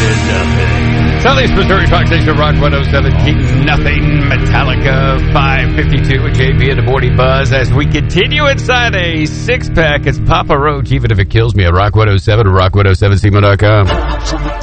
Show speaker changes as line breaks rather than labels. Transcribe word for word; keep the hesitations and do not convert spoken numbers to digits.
nothing. Southeast Missouri Talk Station, Rock one oh seven, Keep Nothing, Metallica, five fifty-two with J P and the Morning Buzz. As we continue inside a six-pack, it's Papa Roach, even if it kills me, at Rock one oh seven, rock one oh seven, C M O dot com.